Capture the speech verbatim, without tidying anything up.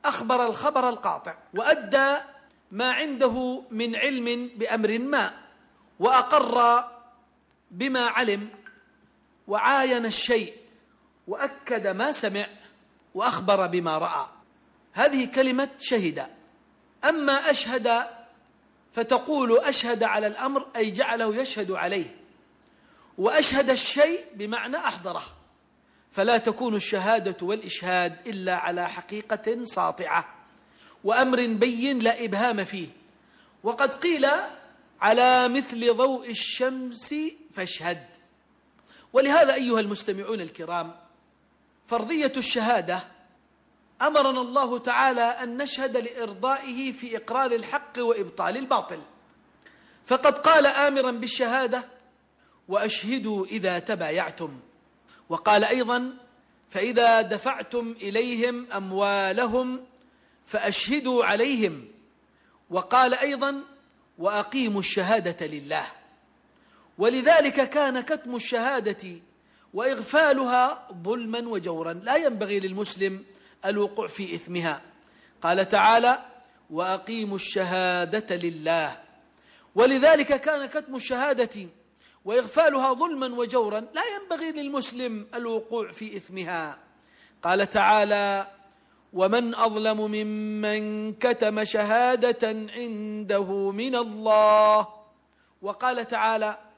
أخبر الخبر القاطع وأدى ما عنده من علم بأمر ما، وأقر بما علم، وعاين الشيء، وأكد ما سمع، وأخبر بما رأى. هذه كلمة شهد. أما أشهد فتقول أشهد على الأمر أي جعله يشهد عليه، وأشهد الشيء بمعنى أحضره، فلا تكون الشهادة والإشهاد إلا على حقيقة ساطعة وأمر بين لا إبهام فيه. وقد قيل على مثل ضوء الشمس فاشهد. ولهذا أيها المستمعون الكرام، فرضية الشهادة أمرنا الله تعالى أن نشهد لإرضائه في إقرار الحق وإبطال الباطل، فقد قال آمرا بالشهادة: وأشهدوا إذا تبايعتم. وقال أيضا: فإذا دفعتم إليهم أموالهم فأشهدوا عليهم. وقال أيضا: وأقيموا الشهادة لله. ولذلك كان كتم الشهادة وإغفالها ظلما وجورا، لا ينبغي للمسلم الوقوع في إثمها. قال تعالى: وأقيموا الشهادة لله. ولذلك كان كتم الشهادة وإغفالها ظلما وجورا، لا ينبغي للمسلم الوقوع في إثمها. قال تعالى: ومن أظلم ممن كتم شهادة عنده من الله. وقال تعالى: